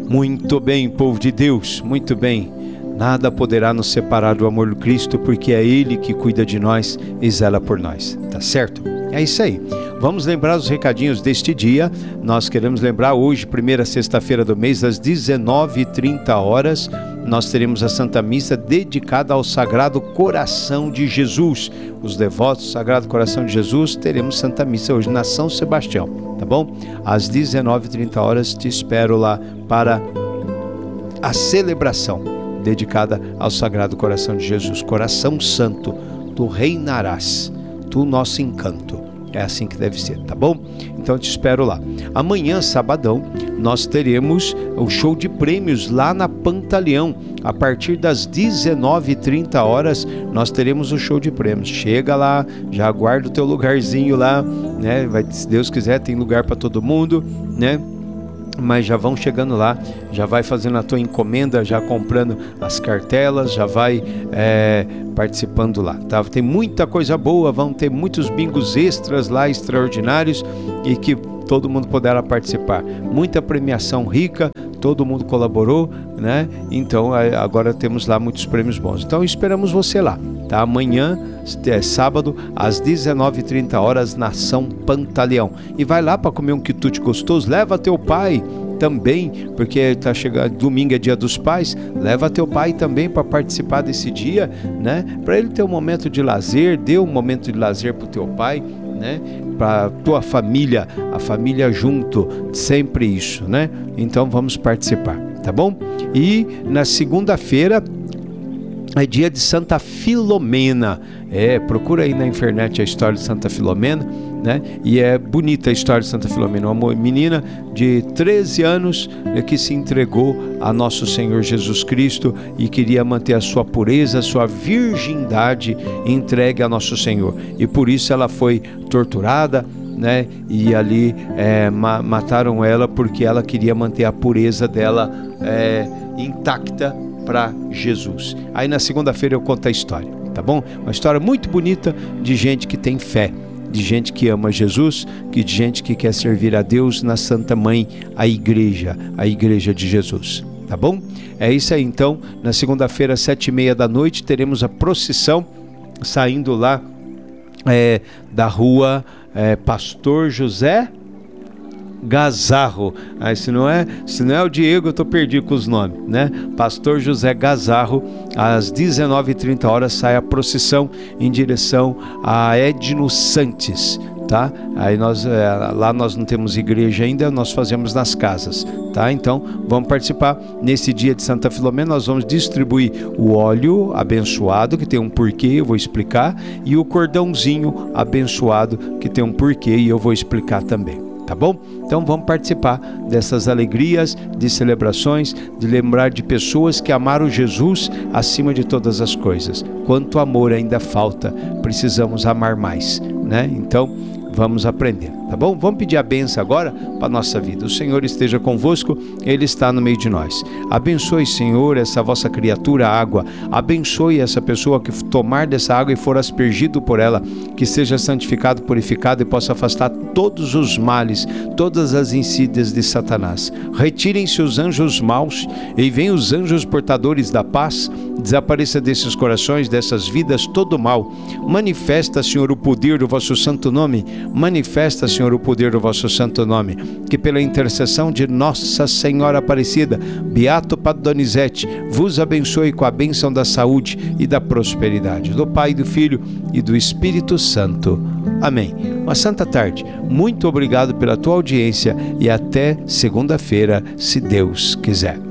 Muito bem, povo de Deus, muito bem. Nada poderá nos separar do amor de Cristo, porque é Ele que cuida de nós e zela por nós, tá certo? É isso aí. Vamos lembrar os recadinhos deste dia. Nós queremos lembrar hoje, primeira sexta-feira do mês, às 19h30, nós teremos a Santa Missa dedicada ao Sagrado Coração de Jesus. Os devotos do Sagrado Coração de Jesus, teremos Santa Missa hoje na São Sebastião, tá bom? Às 19h30 te espero lá para a celebração dedicada ao Sagrado Coração de Jesus. Coração Santo, tu reinarás, tu nosso encanto. É assim que deve ser, tá bom? Então eu te espero lá. Amanhã, sabadão, nós teremos o show de prêmios lá na Pantaleão. A partir das 19h30 nós teremos o show de prêmios. Chega lá, já aguarda o teu lugarzinho lá, né? Se Deus quiser, tem lugar para todo mundo, né? Mas já vão chegando lá, já vai fazendo a tua encomenda, já comprando as cartelas, já vai participando lá, tá? Tem muita coisa boa, vão ter muitos bingos extras lá, extraordinários, e que todo mundo poderá participar. Muita premiação rica, todo mundo colaborou, né? Então agora temos lá muitos prêmios bons. Então esperamos você lá, tá? Amanhã, sábado, às 19h30 na São Pantaleão. E vai lá para comer um quitute gostoso, leva teu pai também, porque tá chegando, domingo é dia dos pais, leva teu pai também para participar desse dia, né? Para ele ter um momento de lazer, dê um momento de lazer pro teu pai, né? Para tua família, a família junto, sempre isso, né? Então vamos participar, tá bom? E na segunda-feira é dia de Santa Filomena. Procura aí na internet a história de Santa Filomena, né? E é bonita a história de Santa Filomena, uma menina de 13 anos que se entregou a nosso Senhor Jesus Cristo e queria manter a sua pureza, a sua virgindade entregue a nosso Senhor. E por isso ela foi torturada, né? E ali mataram ela porque ela queria manter a pureza dela intacta para Jesus. Aí na segunda-feira eu conto a história, tá bom? Uma história muito bonita de gente que tem fé, de gente que ama Jesus, de gente que quer servir a Deus na Santa Mãe, a Igreja de Jesus, tá bom? É isso aí. Então, na segunda-feira, às 19h30 teremos a procissão saindo lá da rua Pastor José Gazarro. Se não é o Diego, eu tô perdido com os nomes, né? Pastor José Gazarro, às 19h30 sai a procissão em direção a Edno Santos, tá? Aí lá nós não temos igreja ainda, nós fazemos nas casas, tá? Então vamos participar. Nesse dia de Santa Filomena nós vamos distribuir o óleo abençoado, que tem um porquê, eu vou explicar, e o cordãozinho abençoado, que tem um porquê, e eu vou explicar também. Tá bom? Então vamos participar dessas alegrias, de celebrações, de lembrar de pessoas que amaram Jesus acima de todas as coisas. Quanto amor ainda falta, precisamos amar mais, né? Então vamos aprender, tá bom? Vamos pedir a bênção agora para a nossa vida. O Senhor esteja convosco, Ele está no meio de nós. Abençoe, Senhor, essa vossa criatura, a água. Abençoe essa pessoa que tomar dessa água e for aspergido por ela, que seja santificado, purificado e possa afastar todos os males, todas as insídias de Satanás. Retirem-se os anjos maus e venham os anjos portadores da paz. Desapareça desses corações, dessas vidas, todo o mal. Manifesta, Senhor, o poder do vosso santo nome. Manifesta, Senhor, o poder do vosso santo nome. Que pela intercessão de Nossa Senhora Aparecida, Beato Padre Donizete, vos abençoe com a bênção da saúde e da prosperidade. Do Pai, do Filho e do Espírito Santo. Amém. Uma santa tarde. Muito obrigado pela tua audiência e até segunda-feira, se Deus quiser.